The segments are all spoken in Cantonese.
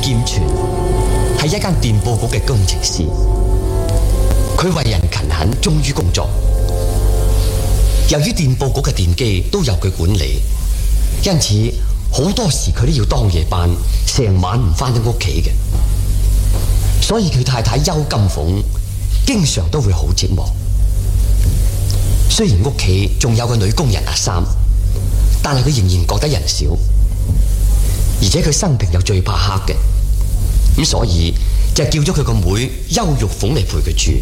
劍泉係一間電報局嘅工程師，佢為人勤懇，忠於工作。由於電報局嘅電機都由佢管理，因此好多時佢都要當夜班，成晚唔返到屋企嘅。所以佢太太邱金鳳經常都會好寂寞。雖然屋企仲有個女工人阿三，但係佢仍然覺得人少，而且佢生平又最怕黑嘅，咁所以就叫咗佢個妹邱玉鳳嚟陪佢住。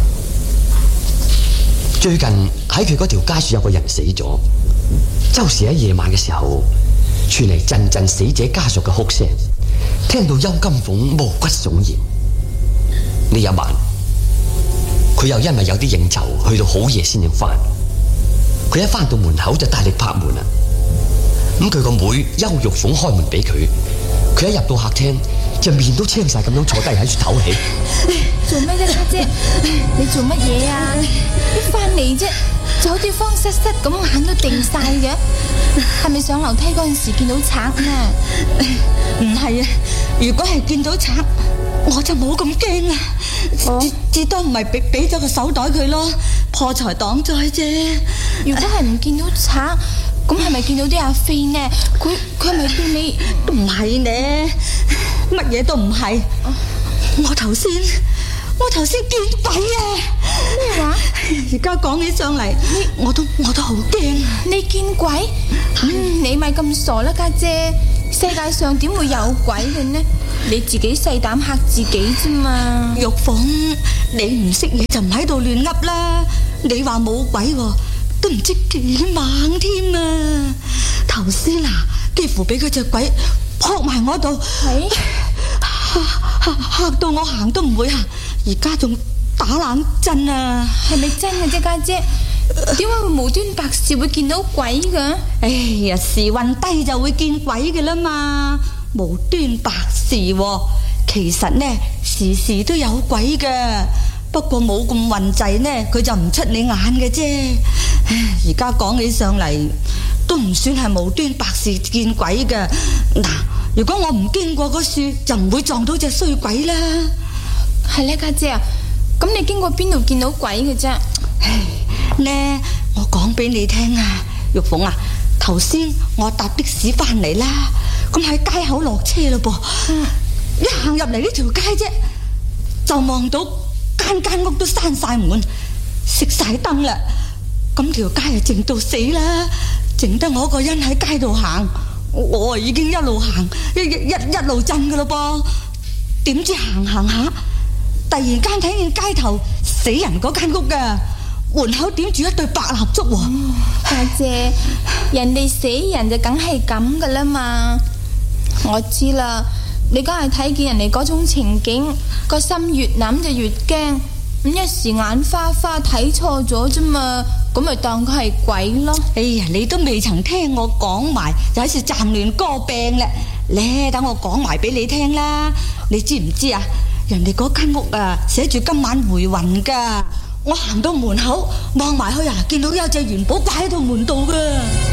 最近喺佢嗰條街樹有個人死咗，周時喺夜晚嘅時候傳嚟陣陣死者家屬嘅哭聲，聽到邱金鳳毛骨悚然。呢一晚佢又因為有啲應酬，去到好夜先至返。佢一返到門口就大力拍門啦。咁佢個妹邱玉鳳開門俾佢，佢一入到客廳就面都青晒咁樣坐低喺度唞氣。 做咩啫，家姐？你做乜嘢啊？一返嚟啫，就好似慌失失咁，眼都定晒嘅。係咪上樓梯嗰陣時見到賊啊？ 唔係啊，如果係見到賊，我就冇咁驚啊。至多唔係俾咗個手袋佢咯，破財擋災啫。 如果係唔見到賊，咁係咪見到啲阿飛呢？佢係咪對你？ 都唔係呢，乜嘢都唔係。我頭先見鬼啊！ 咩話？ 而家講起上嚟，我都好驚啊！ 你見鬼？你咪咁傻啦，家姐！世界上點會有鬼嘅呢？你自己細膽嚇自己啫嘛！ 玉鳳，你唔識嘢就唔喺度亂噏啦！你話冇鬼喎，都唔知幾猛添啊！頭先啊，幾乎俾佢隻鬼撲埋我度，嚇到我行都唔會行，而家仲打冷震啊！ 係咪真嘅啫，家姐？點解會無端白事會見到鬼㗎？ 哎呀，時運低就會見鬼嘅啦嘛，無端白事喎。其實呢，時時都有鬼嘅，不過冇咁運滯呢，佢就唔出你眼嘅啫。而家講起上嚟，都唔算係無端白事見鬼嘅。嗱，如果我唔經過嗰樹，就唔會撞到隻衰鬼啦。 係咧，家姐啊，咁你經過邊度見到鬼嘅啫？ 呢，我講俾你聽啊，玉鳳啊，頭先我搭的士翻嚟啦，咁喺街口落車咯噃，一行入嚟呢條街啫，就望到間屋都閂晒門，熄晒燈啦，咁條街就靜到死啦，靜得我個人喺街度行，我已經一路行一路震噶咯噃，點知行下，突然間睇見街頭死人嗰間屋噶。門口點住一對白蠟燭喎， 家姐，人哋死人就梗係咁噶啦嘛。我知啦，你梗係睇見人哋嗰種情景，個心越諗就越驚，咁一時眼花花睇錯咗啫嘛，咁咪當佢係鬼咯。 哎呀，你都未曾聽我講埋，就喺度站亂歌病啦。咧，等我講埋俾你聽啦。你知唔知啊？人哋嗰間屋啊，寫住今晚回魂噶。我行到門口望埋去啊，見到有隻元寶掛喺度門度噶。